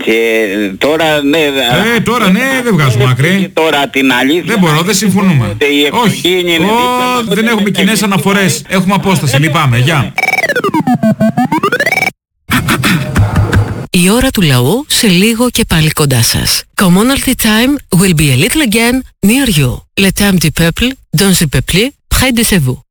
Τώρα ναι. Τώρα ναι, δεν βγάζουμε άκρη. Τώρα την αλήθεια. Δεν μπορώ, δεν συμφωνούμε. Όχι, δεν έχουμε κοινές αναφορές. Έχουμε απόσταση, λυπάμαι. Γεια. Η ώρα του λαού σε λίγο και πάλι κοντά σας. Commonalty time will be a little again near you. Le temps du peuple, dans le peuple, près de chez vous.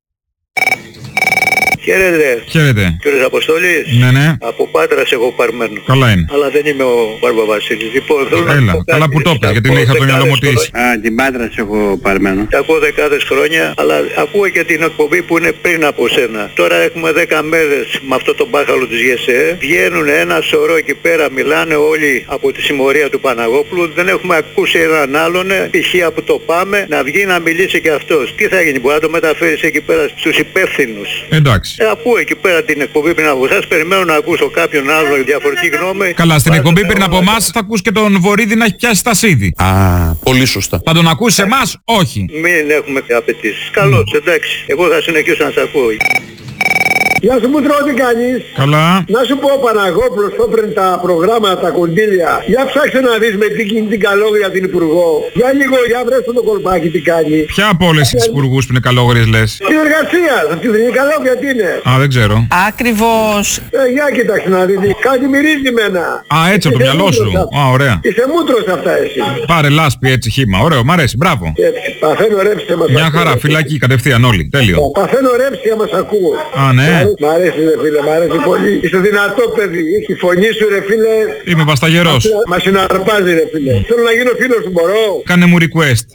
Χαίρετε. Χαίρετε. Κύριος Αποστόλης. Ναι. Από Πάτρας έχω παρμένο. Καλά είναι. Αλλά δεν είμαι ο Βαρβαβασίλης. Λοιπόν, θέλω Έλα, καλά που το είπες, γιατί είχα το μυαλό μου της. Την Πάτρας έχω παρμένο. Τα ακούω δεκάδες χρόνια, αλλά ακούω και την εκπομπή που είναι πριν από σένα. Τώρα έχουμε 10 μέρες με αυτό το μπάχαλο της ΓΕΣΕ. Βγαίνουν ένα σωρό εκεί πέρα, μιλάνε όλοι από τη συμμορία του Παναγόπουλου. Δεν έχουμε ακούσει έναν άλλον, π.χ. από το Πάμε, να βγει να μιλήσει και αυτός. Τι θα γίνει, μπορεί να το μεταφέρεις εκεί πέρα στους υπεύθυνους. Εντάξει. Ακούω εκεί πέρα την εκπομπή πριν από εσάς, περιμένω να ακούσω κάποιον άλλο διαφορετική γνώμη. Καλά, στην εκπομπή πριν από εμάς θα ακούς και τον Βορύδη να έχει πιάσει τα σίδη. Πολύ σωστά. Θα τον ακούσεις εμάς, όχι. Μην έχουμε απαιτήσεις. Καλώς, εντάξει. Εγώ θα συνεχίσω να σας ακούω. Γεια σου Μούτρο, τι κάνεις? Καλά. Να σου πω ο Παναγόπουλος που έπαιρνε τα προγράμματα, τα κονδύλια. Για ψάξε να δεις με την Καλόγρια την Υπουργό. Για λίγο, για βρες το κολπάκι τι κάνει. Ποια από όλες τις υπουργούς που είναι καλόγριες λες? Την εργασία, αυτή δεν είναι Καλόγρια, τι είναι? Δεν ξέρω. Ακριβώς. Για κοίταξε να δεις, κάτι μυρίζει μένα. Έτσι από το μυαλό σου. Ωραία. Είσαι Μούτρος αυτά εσύ. Πάρε λάσπη έτσι χύμα. Ωραίο, μ' αρέσει, μπράβο. Παθαίνω ρέψη μας. Μια χαρά, φυλακή κατευθείαν όλοι. Τέλειο. Παθαίνω ρέψη άμα σ' ακούω. Ναι. Μ' αρέσει ρε φίλε, μ' αρέσει πολύ. Είσαι δυνατό παιδί, έχει φωνή σου ρε φίλε. Είμαι βασταγερός. Μα συναρπάζει ρε φίλε. Θέλω να γίνω φίλος σου, μπορώ? Κάνε μου request.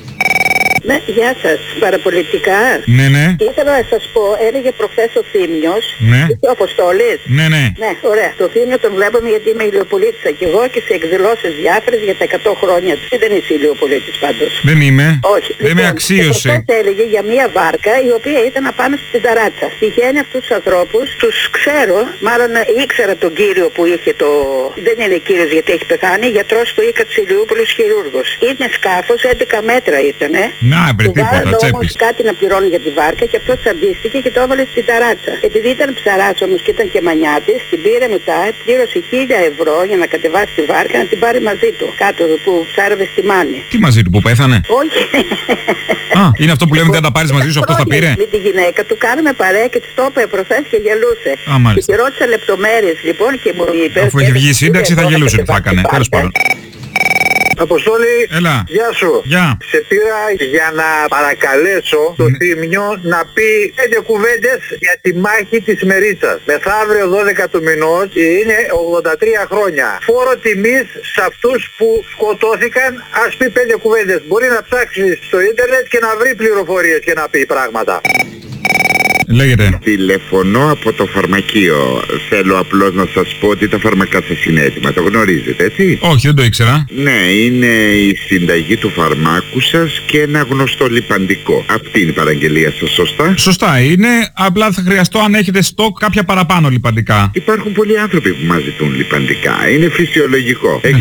Ναι, γεια σας. Παραπολιτικά. Ναι. Ήθελα να σας πω, έλεγε προχθές ο Θήμιος. Ναι. Ο Αποστόλης. Ναι. Ναι, ωραία. Το Θήμιο τον βλέπουμε γιατί είμαι ηλιοπολίτησα κι εγώ και σε εκδηλώσεις διάφορες για τα 100 χρόνια του. Δεν είσαι ηλιοπολίτης πάντως. Δεν είμαι. Όχι. Δεν με αξίωσε. Προχθές έλεγε για μια βάρκα η οποία ήταν πάνω στην ταράτσα. Τυχαίνει αυτούς τους ανθρώπους, τους ξέρω, μάλλον ήξερα τον κύριο που είχε το... Δεν είναι κύριος γιατί έχει πεθάνει, γιατρός του Ίκα της Ηλιούπολης, χειρούργος. Είναι σκάφος, 11 μέτρα ήτανε. Να, βρε τίποτα, τσέπης. Κάτι να πληρώνει για τη βάρκα και αυτός αντίστηκε και το έβαλε στην ταράτσα. Επειδή ήταν ψαράς όμως και ήταν και μανιάτης, την πήρε μετά, πλήρωσε 1.000 ευρώ για να κατεβάσει τη βάρκα να την πάρει μαζί του. Κάτω που ψάρευε στη Μάνη. Τι μαζί του, που πέθανε? Όχι. Είναι αυτό που λέμε δεν τα πάρεις μαζί σου, αυτό θα πήρε. Με τη γυναίκα του κάναμε παρέα και της το είπε προχθές και γελούσε. Και ρώτησα λεπτομέρειες λοιπόν και μου είπε. Αφού είχε βγει η σύνταξη θα γελούσε τι θα έκανε. Τέλος πάντων. Αποστόλη, έλα. Γεια σου. Γεια. Σε πήρα για να παρακαλέσω το Θήμιο να πει 5 κουβέντες για τη μάχη της Μερίτσας. Μεθαύριο 12 του μηνός είναι 83 χρόνια. Φόρο τιμής σε αυτούς που σκοτώθηκαν, ας πει 5 κουβέντες. Μπορεί να ψάξει στο ίντερνετ και να βρει πληροφορίες και να πει πράγματα. Λέγεται. Τηλεφωνώ από το φαρμακείο. Θέλω απλώς να σας πω ότι τα φάρμακά σας είναι έτοιμα. Το γνωρίζετε, έτσι? Όχι, δεν το ήξερα. Ναι, είναι η συνταγή του φαρμάκου σας και ένα γνωστό λιπαντικό. Αυτή είναι η παραγγελία σας, σωστά? Σωστά είναι, απλά θα χρειαστώ αν έχετε στόκ κάποια παραπάνω λιπαντικά. Υπάρχουν πολλοί άνθρωποι που μας ζητούν λιπαντικά. Είναι φυσιολογικό.